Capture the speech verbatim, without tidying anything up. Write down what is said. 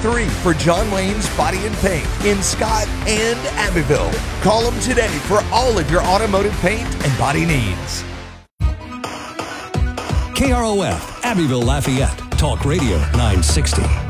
three for John Lane's Body and Paint in Scott and Abbeville. Call them today for all of your automotive paint and body needs. K R O F, Abbeville, Lafayette, Talk Radio nine sixty.